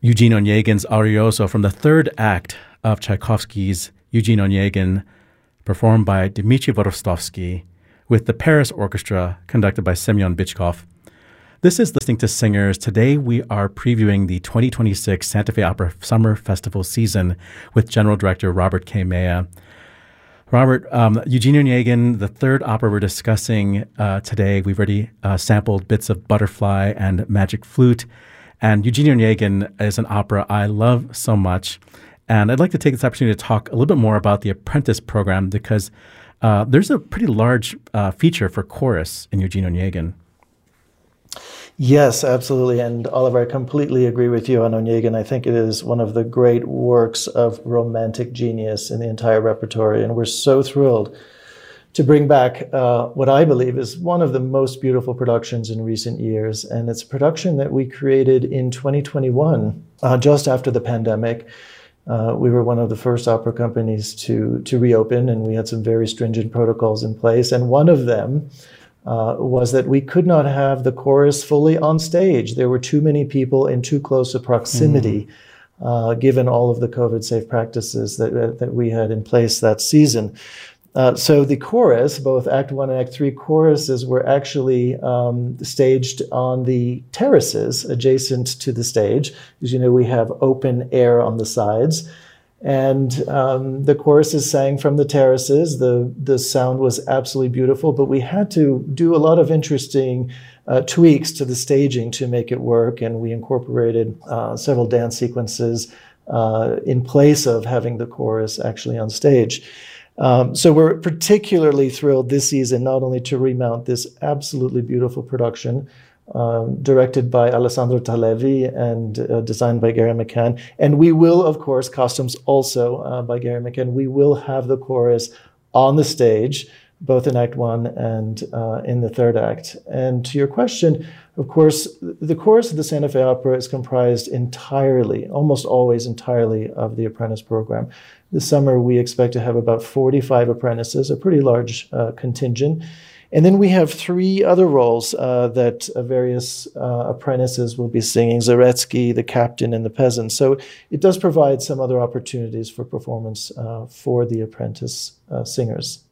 Eugene Onegin's Arioso from the third act of Tchaikovsky's Eugene Onegin, performed by Dmitry Vorostovsky, with the Paris Orchestra conducted by Semyon Bychkov. This is Listening to Singers. Today we are previewing the 2026 Santa Fe Opera Summer Festival season with General Director Robert K. Maya. Robert, Eugene Onegin, the third opera we're discussing today, we've already sampled bits of Butterfly and Magic Flute. And Eugene Onegin is an opera I love so much. And I'd like to take this opportunity to talk a little bit more about the Apprentice program because there's a pretty large feature for chorus in Eugene Onegin. Yes, absolutely. And Oliver, I completely agree with you on Onegin. I think it is one of the great works of romantic genius in the entire repertory. And we're so thrilled to bring back what I believe is one of the most beautiful productions in recent years. And it's a production that we created in 2021, just after the pandemic. We were one of the first opera companies to reopen, and we had some very stringent protocols in place. And one of them was that we could not have the chorus fully on stage. There were too many people in too close a proximity, given all of the COVID-safe practices that we had in place that season. So the chorus, both Act 1 and Act 3 choruses, were actually staged on the terraces adjacent to the stage. As you know, we have open air on the sides. And the choruses sang from the terraces. The sound was absolutely beautiful, but we had to do a lot of interesting tweaks to the staging to make it work. And we incorporated several dance sequences in place of having the chorus actually on stage. So we're particularly thrilled this season not only to remount this absolutely beautiful production, directed by Alessandro Talevi and designed by Gary McCann. And we will, of course, costumes also by Gary McCann. We will have the chorus on the stage, both in Act 1 and in the third act. And to your question, of course, the chorus of the Santa Fe Opera is comprised entirely, almost always entirely, of the apprentice program. This summer, we expect to have about 45 apprentices, a pretty large contingent. And then we have three other roles that various apprentices will be singing: Zaretsky, the captain, and the peasant. So it does provide some other opportunities for performance for the apprentice singers.